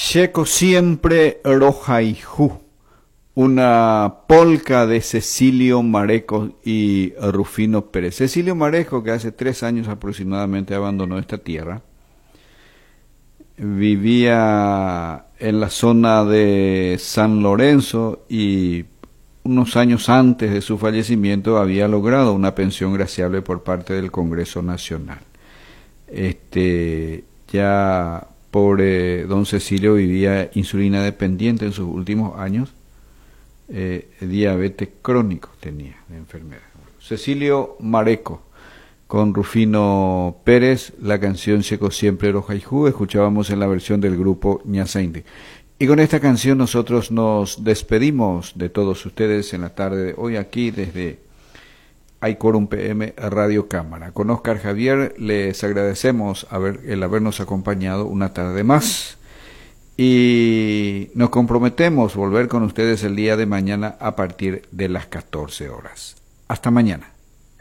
Checo siempre Rojaiju, una polca de Cecilio Mareco y Rufino Pérez. Cecilio Mareco, que hace 3 años aproximadamente abandonó esta tierra, vivía en la zona de San Lorenzo y unos años antes de su fallecimiento había logrado una pensión graciable por parte del Congreso Nacional. Ya pobre don Cecilio vivía insulina dependiente en sus últimos años, diabetes crónico tenía la enfermedad. Cecilio Mareco con Rufino Pérez, la canción Checo siempre Rojaiju, escuchábamos en la versión del grupo Ñasainte. Y con esta canción nosotros nos despedimos de todos ustedes en la tarde de hoy aquí desde Aicorum PM Radio Cámara. Con Oscar Javier les agradecemos el habernos acompañado una tarde más y nos comprometemos a volver con ustedes el día de mañana a partir de las 14 horas. Hasta mañana.